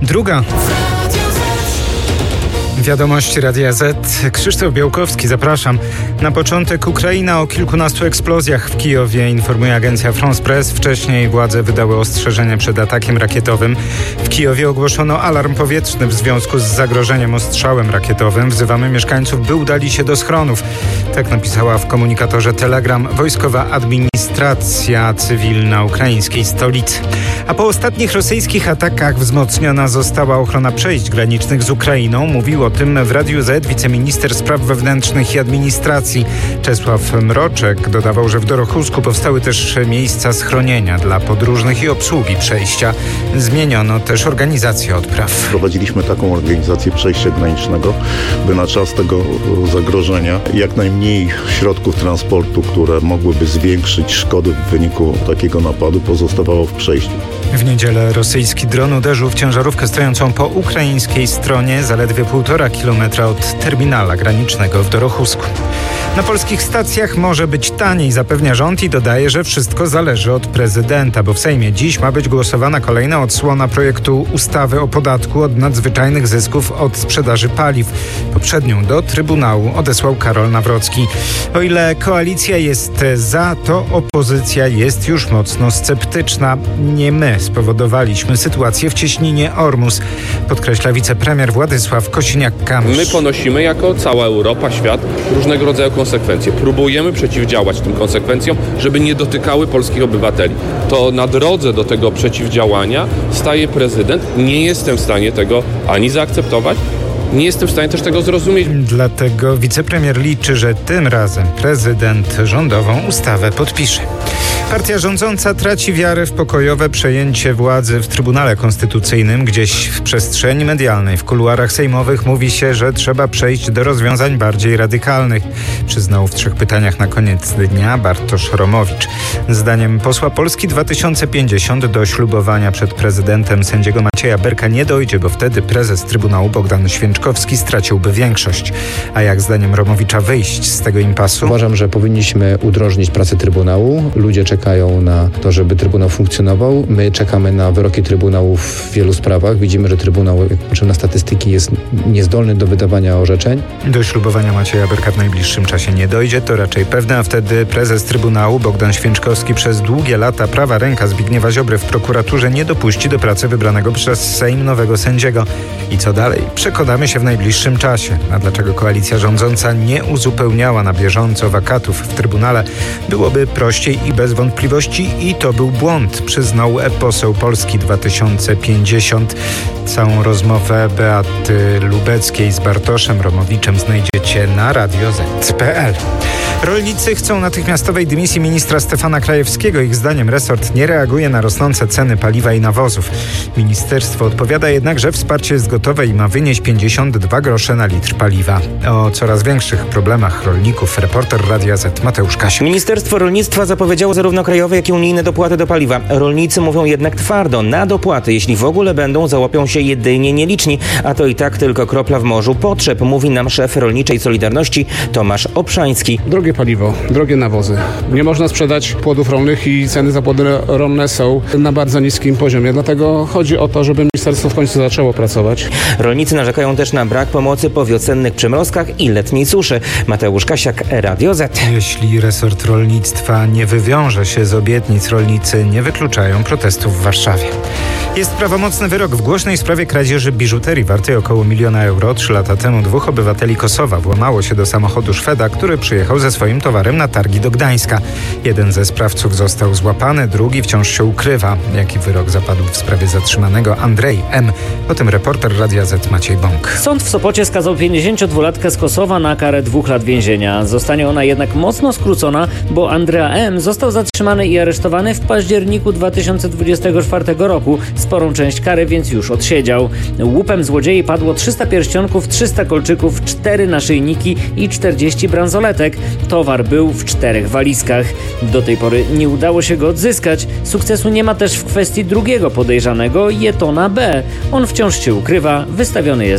2. Wiadomości Radia Z. Krzysztof Białkowski, zapraszam. Na początek Ukraina o kilkunastu eksplozjach w Kijowie, informuje agencja France Press. Wcześniej władze wydały ostrzeżenie przed atakiem rakietowym. W Kijowie ogłoszono alarm powietrzny w związku z zagrożeniem ostrzałem rakietowym. Wzywamy mieszkańców, by udali się do schronów. Tak napisała w komunikatorze Telegram wojskowa administracja cywilna ukraińskiej stolicy. A po ostatnich rosyjskich atakach wzmocniona została ochrona przejść granicznych z Ukrainą. Mówił o tym w Radiu Z wiceminister spraw wewnętrznych i administracji Czesław Mroczek. Dodawał, że w Dorochusku powstały też miejsca schronienia dla podróżnych i obsługi przejścia. Zmieniono też organizację odpraw. Wprowadziliśmy taką organizację przejścia granicznego, by na czas tego zagrożenia jak najmniej środków transportu, które mogłyby zwiększyć szkody w wyniku takiego napadu, pozostawało w przejściu. W niedzielę rosyjski dron uderzył w ciężarówkę stojącą po ukraińskiej stronie zaledwie 1,5 kilometra od terminala granicznego w Dorochusku. Na polskich stacjach może być taniej, zapewnia rząd i dodaje, że wszystko zależy od prezydenta, bo w Sejmie dziś ma być głosowana kolejna odsłona projektu ustawy o podatku od nadzwyczajnych zysków od sprzedaży paliw. Poprzednią do Trybunału odesłał Karol Nawrocki. O ile koalicja jest za, to opozycja jest już mocno sceptyczna. Nie my spowodowaliśmy sytuację w cieśninie Ormus, podkreśla wicepremier Władysław Kosiniak-Kamysz. My ponosimy jako cała Europa, świat różnego rodzaju konsekwencje. Próbujemy przeciwdziałać tym konsekwencjom, żeby nie dotykały polskich obywateli. To na drodze do tego przeciwdziałania staje prezydent. Nie jestem w stanie tego ani zaakceptować, nie jestem w stanie też tego zrozumieć. Dlatego wicepremier liczy, że tym razem prezydent rządową ustawę podpisze. Partia rządząca traci wiarę w pokojowe przejęcie władzy w Trybunale Konstytucyjnym. Gdzieś w przestrzeni medialnej, w kuluarach sejmowych mówi się, że trzeba przejść do rozwiązań bardziej radykalnych. Przyznał w 3 pytaniach na koniec dnia Bartosz Romowicz. Zdaniem posła Polski 2050 do ślubowania przed prezydentem sędziego Macieja Berka nie dojdzie, bo wtedy prezes Trybunału Bogdan Święczkowski straciłby większość. A jak zdaniem Romowicza wyjść z tego impasu? Uważam, że powinniśmy udrożnić pracę Trybunału. Ludzie czekają na to, żeby Trybunał funkcjonował. My czekamy na wyroki Trybunału w wielu sprawach. Widzimy, że Trybunał, jak patrzymy na statystyki, jest niezdolny do wydawania orzeczeń. Do ślubowania Macieja Berka w najbliższym czasie nie dojdzie, to raczej pewne, a wtedy prezes Trybunału Bogdan Święczkowski przez długie lata prawa ręka Zbigniewa Ziobry w prokuraturze nie dopuści do pracy wybranego przez Sejm nowego sędziego. I co dalej? Przekonamy się w najbliższym czasie. A dlaczego koalicja rządząca nie uzupełniała na bieżąco wakatów w Trybunale? Byłoby prościej i bez wątpliwości i to był błąd, przyznał poseł Polski 2050. Całą rozmowę Beaty Lubeckiej z Bartoszem Romowiczem znajdziecie na radioz.pl. Rolnicy chcą natychmiastowej dymisji ministra Stefana Krajewskiego. Ich zdaniem resort nie reaguje na rosnące ceny paliwa i nawozów. Ministerstwo odpowiada jednak, że wsparcie jest gotowe i ma wynieść 52 grosze na litr paliwa. O coraz większych problemach rolników reporter Radia Z Mateusz Kasiuk. Ministerstwo Rolnictwa zapowiedziało zarówno krajowe, jak i unijne dopłaty do paliwa. Rolnicy mówią jednak twardo, na dopłaty, jeśli w ogóle będą, załapią się jedynie nieliczni, a to i tak tylko kropla w morzu potrzeb, mówi nam szef Rolniczej Solidarności Tomasz Obszański. Drogie paliwo, drogie nawozy. Nie można sprzedać płodów rolnych i ceny za płody rolne są na bardzo niskim poziomie. Dlatego chodzi o to, żeby ministerstwo w końcu zaczęło pracować. Rolnicy narzekają też na brak pomocy po wiosennych przymrozkach i letniej suszy. Mateusz Kasiak, Radio Z. Jeśli resort rolnictwa nie wywiąże się z obietnic, rolnicy nie wykluczają protestów w Warszawie. Jest prawomocny wyrok w głośnej sprawie kradzieży biżuterii wartej około 1 000 000 euro. 3 lata temu 2 obywateli Kosowa włamało się do samochodu Szweda, który przyjechał ze swoim towarem na targi do Gdańska. Jeden ze sprawców został złapany, drugi wciąż się ukrywa. Jaki wyrok zapadł w sprawie zatrzymanego Andrei M.? O tym reporter Radia Z Maciej Bąk. Sąd w Sopocie skazał 52-latkę z Kosowa na karę 2 lat więzienia. Zostanie ona jednak mocno skrócona, bo Andrea M. został zatrzymany i aresztowany w październiku 2024 roku. Sporą część kary więc już odsiedział. Łupem złodziei padło 300 pierścionków, 300 kolczyków, 4 naszyjniki i 40 bransoletek. Towar był w 4 walizkach. Do tej pory nie udało się go odzyskać. Sukcesu nie ma też w kwestii drugiego podejrzanego, Jetona B. On wciąż się ukrywa, wystawiony jest